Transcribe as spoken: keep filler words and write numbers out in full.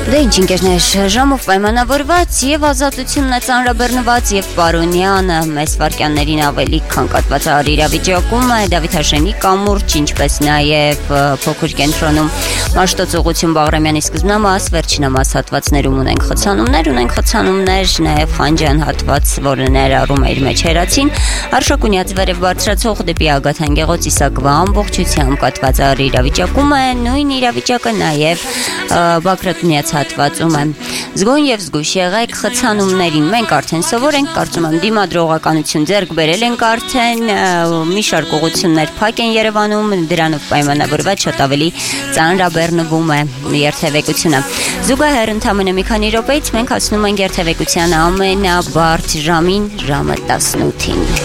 Դե ինչ ինքերներ ժամով պայմանավորված եւ ազատությունն է ծանրաբեռնված եւ Պարոնյանը մեծ վարքյաններին ավելի քան կատվածահար իրավիճակում է Դավիթ Հաշենի կամուրջ, ինչպես նաեւ փոքր կենտրոնում Մաշտոցողություն Բաղրամյանի սկզբնամաս, վերջինամաս հատվածներում ունենք խցանումներ, ունենք խցանումներ նաեւ Խանջյան հատված, որը ներառում է իր մեջ հերացին, Արշակունյաց վերև բարձրացող դեպի Ագաթան Գեղոց Իսակվա ամբողջությամբ կատվածահար իրավիճակում է, նույն իրավիճակը նաեւ Բագրատունյաց հատվածում է։ Զգոն եւ զգույշ եղեք խցանումներին։ Մենք արդեն սովոր ենք, կարծում եմ դիմադրողականություն ձեռք բերել ենք արդեն, մի շարք ուղղություններ փակ են Երևանում, դրանով պայմանավորված շատ ավելի ծանրաբեռնվում է երթևեկությունը։ Զուգահեռ ընդամենը մի քանի րոպեից մենք հասնում ենք երթևեկության ամենաբարդ ժամին, ժամը տասնութին։